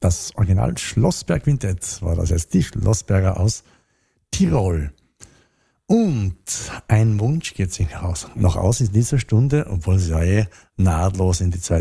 Das Original Schlossberg Quintett war das jetzt, die Schlossberger aus Tirol. Und ein Wunsch geht sich noch aus in dieser Stunde, obwohl sie ja nahtlos in die zweite